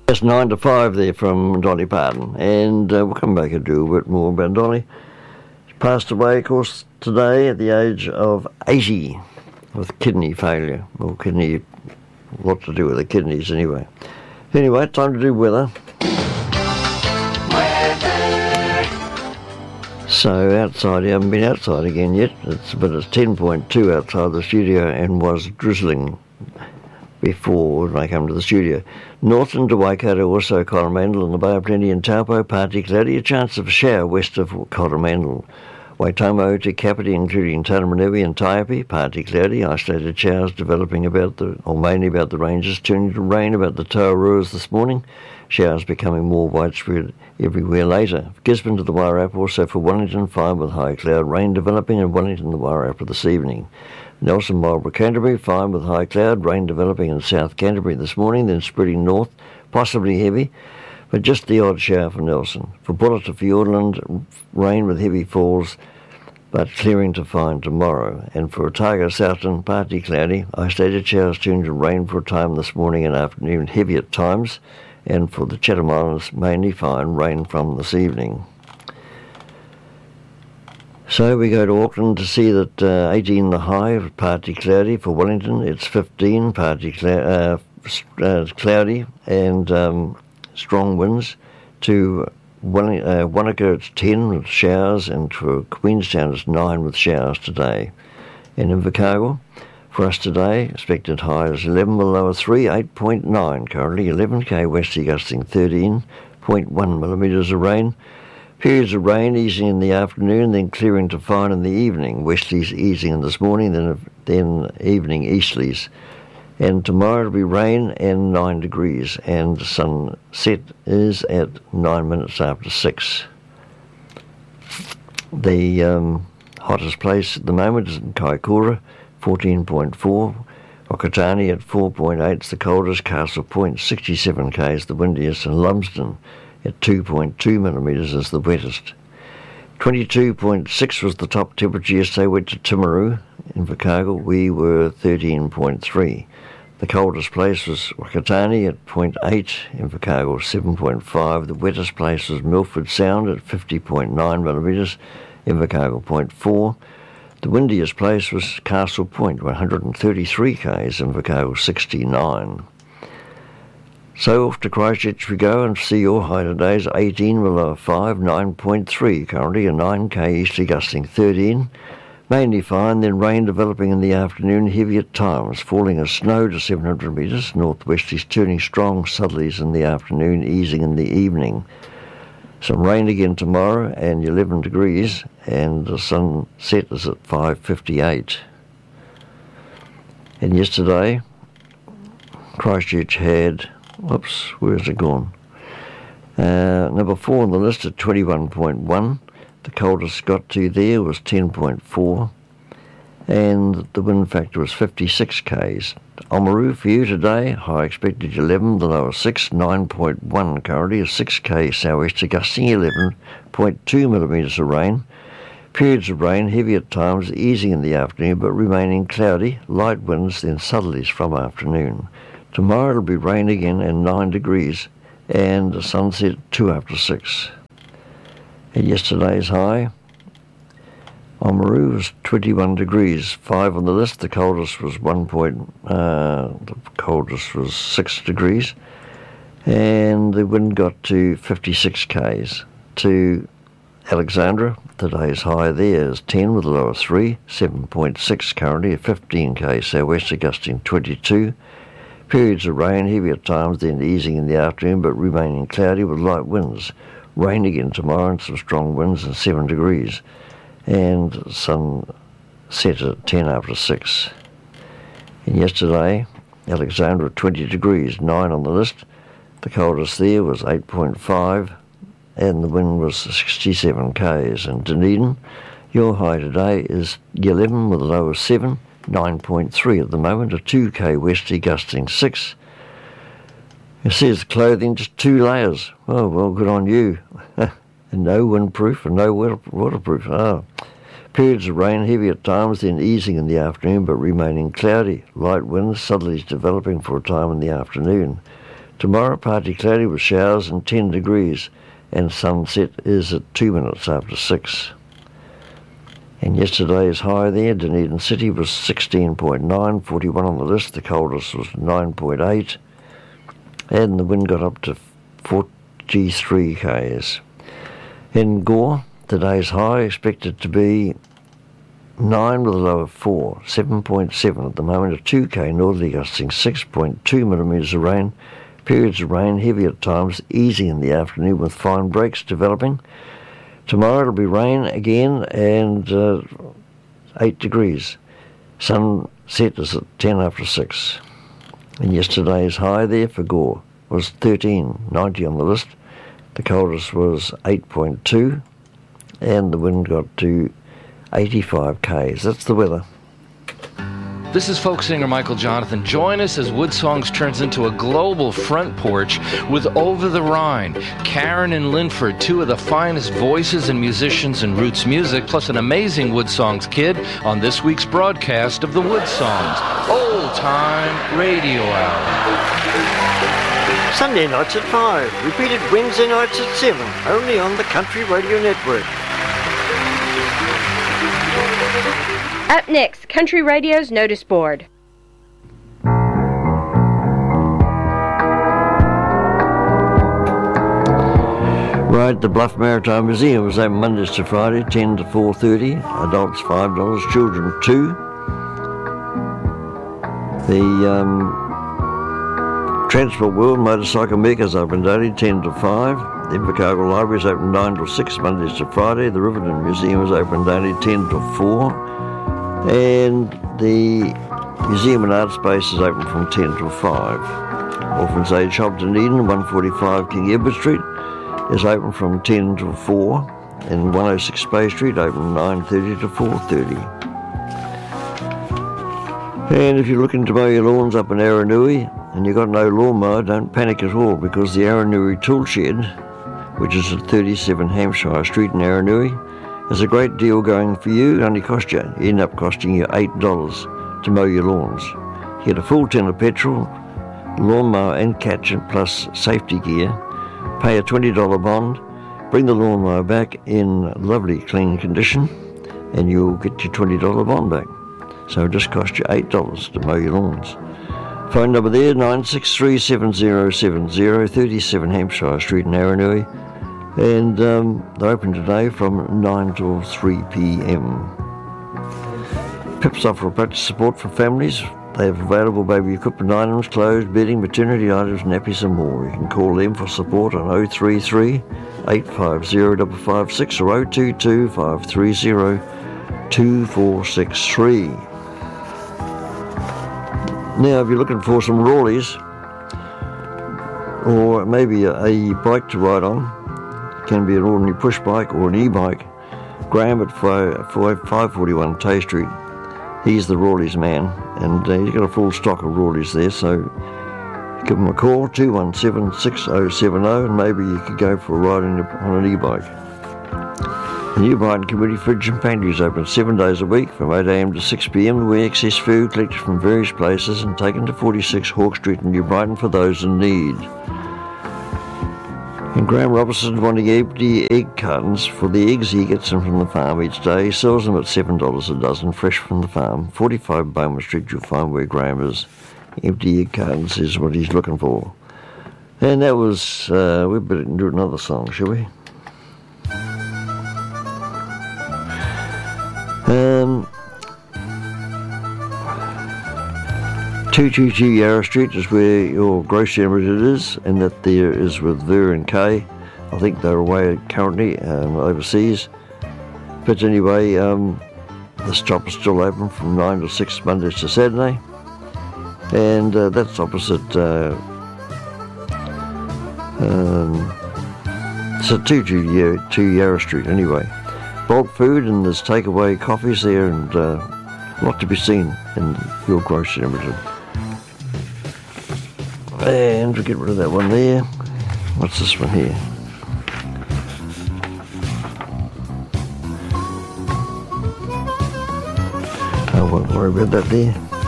That's 9 to 5 there from Dolly Parton. And we'll come back and do a bit more about Dolly. She passed away, of course, today at the age of 80 with kidney failure. Well, what to do with the kidneys anyway. Anyway, time to do weather. So outside, I haven't been outside again yet, but it's 10.2 outside the studio and was drizzling before when I come to the studio. Northern to Waikato, also Coromandel and the Bay of Plenty and Taupo, partly cloudy, a chance of a shower west of Coromandel. Waitomo to Kapiti, including Tanamanevi and Taiapi, partly cloudy, isolated showers developing mainly about the ranges, turning to rain about the Tauruas this morning, showers becoming more widespread everywhere later. Gisborne to the Wairarapa, also for Wellington, fine with high cloud, rain developing in Wellington, the Wairarapa this evening. Nelson, Marlborough, Canterbury, fine with high cloud, rain developing in South Canterbury this morning, then spreading north, possibly heavy, but just the odd shower for Nelson. For Buller to Fiordland, rain with heavy falls, but clearing to fine tomorrow. And for Otago, Southland, partly cloudy, isolated showers turning to rain for a time this morning and afternoon, heavy at times. And for the Chatham Islands, mainly fine, rain from this evening. So we go to Auckland to see that 18 the high, partly cloudy. For Wellington, it's 15, partly cloudy and strong winds. To Wanaka, it's 10 with showers, and for Queenstown, it's 9 with showers today. And in Invercargill, for us today, expected high is 11 with lower 3, 8.9 currently, 11k westerly gusting 13.1 millimetres of rain. Periods of rain easing in the afternoon, then clearing to fine in the evening. Westerlies easing in this morning, then evening easterlies. And tomorrow it'll be rain and 9 degrees, and sunset is at 9 minutes after 6. The hottest place at the moment is in Kaikoura, 14.4. Okatani at 4.8 is the coldest. Castle Point, 67 k's the windiest, and Lumsden at 2.2 millimetres is the wettest. 22.6 was the top temperature yesterday. Went to Timaru in Invercargill. We were 13.3. The coldest place was Wakatani at 0.8, Invercargill 7.5. The wettest place was Milford Sound at 50.9 millimetres, Invercargill 0.4. The windiest place was Castle Point, 133 k's, Invercargill 69. So off to Christchurch we go and see your high today is 18 with lower 5, 9.3 currently, a 9k easterly gusting 13. Mainly fine, then rain developing in the afternoon, heavy at times, falling as snow to 700 metres, northwesterlies turning strong southerlies in the afternoon, easing in the evening. Some rain again tomorrow and 11 degrees, and the sunset is at 5:58. And yesterday, Christchurch had, where's it gone? Number 4 on the list at 21.1. The coldest got to there was 10.4, and the wind factor was 56 k's. Oamaru for you today, high expected 11, the lower 6, 9.1 currently, a 6k sou'wester gusting 11.2 millimetres of rain. Periods of rain, heavy at times, easing in the afternoon, but remaining cloudy, light winds, then southerlies from afternoon. Tomorrow it'll be rain again and 9 degrees, and the sunset 2 after 6. And yesterday's high, Oamaru was 21 degrees, 5 on the list. The coldest was the coldest was 6 degrees, and the wind got to 56 k's. To Alexandra, today's high there is 10 with a lower 3, 7.6 currently, a 15k sou'wester gusting 22. Periods of rain, heavy at times, then easing in the afternoon, but remaining cloudy with light winds. Rain again tomorrow and some strong winds and 7 degrees. And sun set at 10 after 6. And yesterday, Alexandra 20 degrees, 9 on the list. The coldest there was 8.5, and the wind was 67 k's. And Dunedin, your high today is 11 with a low of 7, 9.3 at the moment, a 2k westerly gusting 6. It says clothing, just 2 layers. Oh, well, good on you. And no windproof and no waterproof. Periods of rain, heavy at times, then easing in the afternoon, but remaining cloudy. Light winds, southerlies developing for a time in the afternoon. Tomorrow, partly cloudy with showers and 10 degrees, and sunset is at 2 minutes after 6. And yesterday's high there, Dunedin City was 16.9, 41 on the list. The coldest was 9.8, and the wind got up to 43 k's. In Gore, today's high expected to be 9 with a low of 4, 7.7 at the moment, a 2k northerly gusting 6.2 millimetres of rain. Periods of rain, heavy at times, easy in the afternoon with fine breaks developing. Tomorrow it'll be rain again and 8 degrees. Sunset is at 10 after 6. And yesterday's high there for Gore was 13, 90 on the list. The coldest was 8.2, and the wind got to 85 k's. That's the weather. This is folk singer Michael Jonathan. Join us as Wood Songs turns into a global front porch with Over the Rhine, Karen and Linford, two of the finest voices and musicians in roots music, plus an amazing Wood Songs kid on this week's broadcast of the Wood Songs Old Time Radio Hour. Sunday nights at 5, repeated Wednesday nights at 7, only on the Country Radio Network. Up next, Country Radio's Notice Board. Right, the Bluff Maritime Museum was open Mondays to Friday, 10 to 4:30. Adults $5, children $2. The Transport World Motorcycle Mecca is open daily, 10 to 5. The Invercargill Library is open 9 to 6, Mondays to Friday. The Riverton Museum is open daily, 10 to 4. And the Museum and Art Space is open from 10 to 5. Orphans Age Shop Dunedin, 145 King Edward Street, is open from 10 to 4. And 106 Bay Street open 9:30 to 4:30. And if you're looking to mow your lawns up in Aranui and you've got no lawnmower, don't panic at all, because the Aranui Tool Shed, which is at 37 Hampshire Street in Aranui, there's a great deal going for you. It only cost you, end up costing you $8 to mow your lawns. You get a full tin of petrol, lawnmower and catcher plus safety gear, pay a $20 bond, bring the lawnmower back in lovely clean condition, and you'll get your $20 bond back. So it just cost you $8 to mow your lawns. Phone number there, 963-7070, 37 Hampshire Street in Aranui. And they're open today from 9 till 3 p.m. Pips offer practice support for families. They have available baby equipment items, clothes, bedding, maternity items, nappies and more. You can call them for support on 033 850 556 or 022 530 2463. Now, if you're looking for some Rawleys or maybe a bike to ride on, can be an ordinary push bike or an e-bike, Graham at 541 Tay Street. He's the Rawleys man, and he's got a full stock of Rawleys there, so give him a call, 217-6070, and maybe you could go for a ride on an e-bike. The New Brighton Community Fridge and Pantry is open 7 days a week from 8 a.m. to 6 p.m. where excess food collected from various places and taken to 46 Hawke Street in New Brighton for those in need. And Graham Robertson wanting empty egg cartons for the eggs he gets them from the farm each day. He sells them at $7 a dozen, fresh from the farm. 45 Bowman Street, you'll find where Graham is. Empty egg cartons is what he's looking for. And that was, we better do another song, shall we? 222 Yarra Street is where your grocery limited is, and that there is with Ver and Kay. I think they're away currently overseas. But anyway, the shop is still open from 9 to 6 Mondays to Saturday. And that's opposite, it's at 222 Yarra Street anyway. Bulk food, and there's takeaway coffees there, and a lot to be seen in your grocery limited. And we'll get rid of that one there. What's this one here? I won't worry about that there.